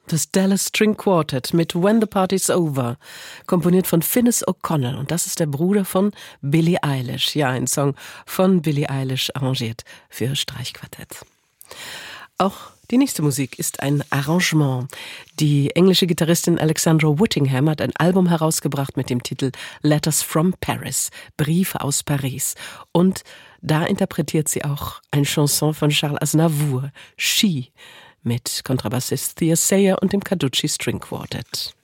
Das Dallas String Quartet mit When the Party's Over, komponiert von Finis O'Connell. Und das ist der Bruder von Billie Eilish. Ja, ein Song von Billie Eilish, arrangiert für Streichquartett. Auch die nächste Musik ist ein Arrangement. Die englische Gitarristin Alexandra Whittingham hat ein Album herausgebracht mit dem Titel Letters from Paris, Briefe aus Paris. Und da interpretiert sie auch ein Chanson von Charles Aznavour, She, mit Kontrabassist Thea Sayer und dem Carducci String Quartet.